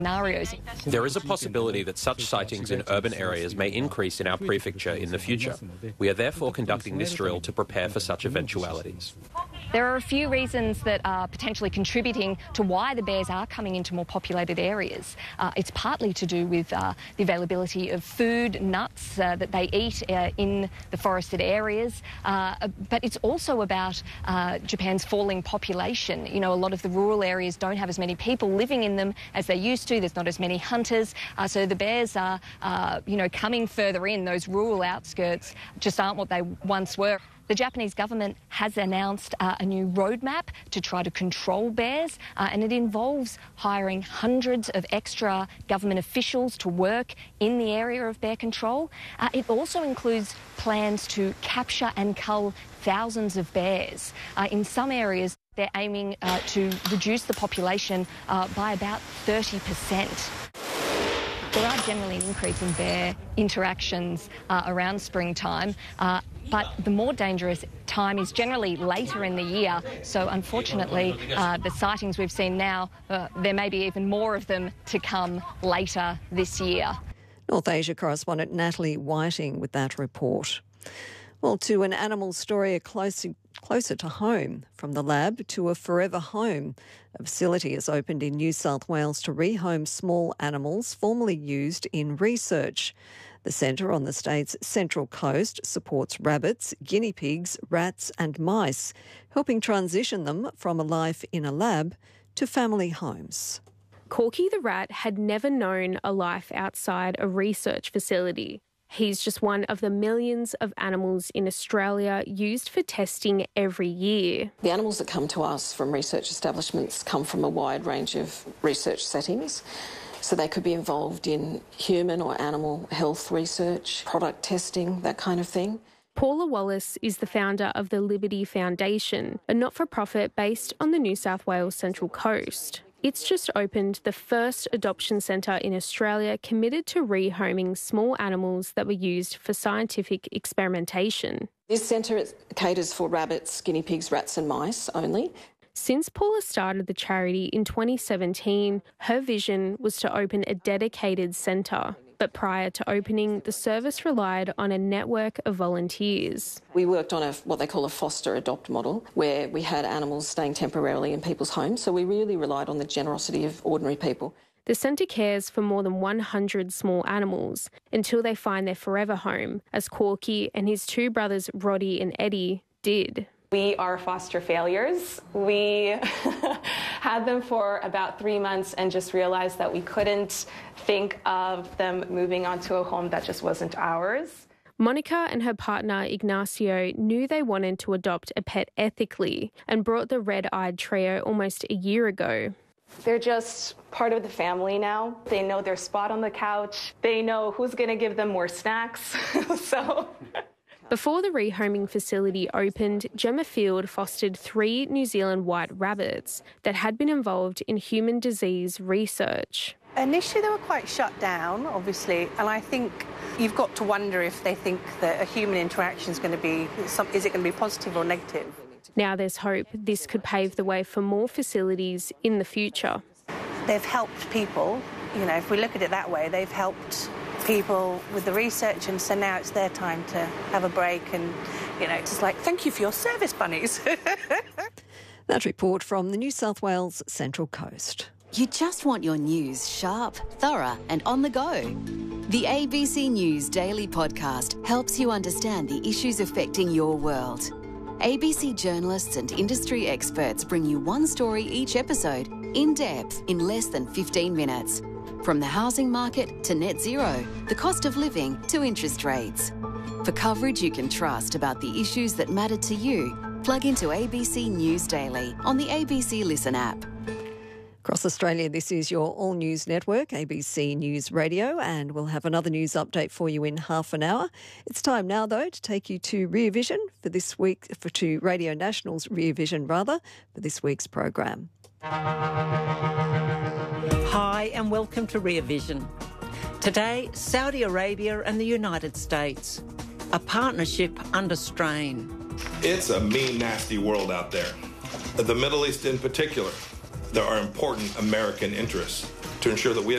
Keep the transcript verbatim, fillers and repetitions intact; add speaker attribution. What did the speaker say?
Speaker 1: scenarios.
Speaker 2: There is a possibility that such sightings in urban areas may increase in our prefecture in the future. We are therefore conducting this drill to prepare for such eventualities.
Speaker 1: There are a few reasons that are potentially contributing to why the bears are coming into more populated areas. Uh, it's partly to do with uh, the availability of food, nuts uh, that they eat uh, in the forested areas, uh, but it's also about uh, Japan's falling population. You know, a lot of the rural areas don't have as many people living in them as they used to. There's not as many hunters, uh, so the bears are, uh, you know, coming further in. Those rural outskirts just aren't what they once were. The Japanese government has announced uh, a new roadmap to try to control bears, uh, and it involves hiring hundreds of extra government officials to work in the area of bear control. Uh, it also includes plans to capture and cull thousands of bears. Uh, in some areas, they're aiming uh, to reduce the population uh, by about thirty percent. There are generally an increase in bear interactions uh, around springtime, uh, but the more dangerous time is generally later in the year. So unfortunately, uh, the sightings we've seen now, uh, there may be even more of them to come later this year.
Speaker 3: North Asia correspondent Natalie Whiting with that report. Well, to an animal story close, closer to home, from the lab to a forever home. A facility has opened in New South Wales to rehome small animals formerly used in research. The centre on the state's central coast supports rabbits, guinea pigs, rats and mice, helping transition them from a life in a lab to family homes.
Speaker 4: Corky the rat had never known a life outside a research facility. He's just one of the millions of animals in Australia used for testing every year.
Speaker 5: The animals that come to us from research establishments come from a wide range of research settings. So they could be involved in human or animal health research, product testing, that kind of thing.
Speaker 4: Paula Wallace is the founder of the Liberty Foundation, a not-for-profit based on the New South Wales Central Coast. It's just opened the first adoption centre in Australia committed to rehoming small animals that were used for scientific experimentation.
Speaker 5: This centre caters for rabbits, guinea pigs, rats and mice only.
Speaker 4: Since Paula started the charity in twenty seventeen, her vision was to open a dedicated centre. But prior to opening, the service relied on a network of volunteers.
Speaker 5: We worked on a what they call a foster adopt model, where we had animals staying temporarily in people's homes, so we really relied on the generosity of ordinary people.
Speaker 4: The centre cares for more than one hundred small animals until they find their forever home, as Corky and his two brothers Roddy and Eddie did.
Speaker 6: We are foster failures. We had them for about three months and just realized that we couldn't think of them moving onto a home that just wasn't ours.
Speaker 4: Monica and her partner Ignacio knew they wanted to adopt a pet ethically and brought the red-eyed trio almost a year ago.
Speaker 6: They're just part of the family now. They know their spot on the couch. They know who's going to give them more snacks. so...
Speaker 4: Before the rehoming facility opened, Gemma Field fostered three New Zealand white rabbits that had been involved in human disease research.
Speaker 7: Initially they were quite shut down, obviously, and I think you've got to wonder if they think that a human interaction is going to be, is it going to be positive or negative?
Speaker 4: Now there's hope this could pave the way for more facilities in the future.
Speaker 7: They've helped people, you know, if we look at it that way, they've helped people with the research, and so now it's their time to have a break and, you know, it's just like, thank you for your service, bunnies.
Speaker 3: That report from the New South Wales Central Coast.
Speaker 8: You just want your news sharp, thorough and on the go. The A B C News Daily Podcast helps you understand the issues affecting your world. A B C journalists and industry experts bring you one story each episode, in depth, in less than fifteen minutes. From the housing market to net zero, the cost of living to interest rates. For coverage you can trust about the issues that matter to you, plug into A B C News Daily on the A B C Listen app.
Speaker 3: Across Australia, this is your All News Network, A B C News Radio, and we'll have another news update for you in half an hour. It's time now, though, to take you to Rear Vision for this week, for to Radio National's Rear Vision, rather, for this week's program.
Speaker 9: Hi and welcome to Rear Vision. Today, Saudi Arabia and the United States, a partnership under strain.
Speaker 10: It's a mean, nasty world out there. The Middle East in particular. There are important American interests. to ensure that we